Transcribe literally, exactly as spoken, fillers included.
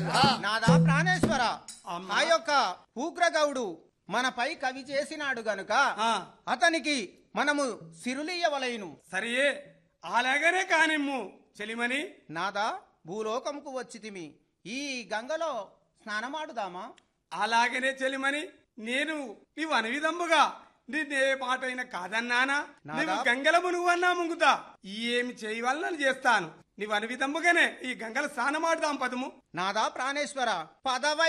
నాదా ప్రాణేశ్వర, ఆ యొక్క ఉగ్రగౌడు మనపై కవి చేసినాడు గనుక అతనికి మనము సిరులియ్యవలైను. సరే అలాగనే కానిమ్ము చెలిమని. నాదా భూలోకంకు వచ్చితిమి, ఈ గంగలో స్నానమాడుదామా? అలాగనే చెలిమని. నేను నీవు అనివిధంబుగా నిన్నే మాట అయినా కాదన్నానా? నువ్వు గంగల మునుగువన్నా ముంగుతా, ఏమి చేయవలన చేస్తాను. నీవు అనివిధంబుగానే ఈ గంగల స్నానమాడుదాం పదము. నాదా ప్రాణేశ్వర, పదవ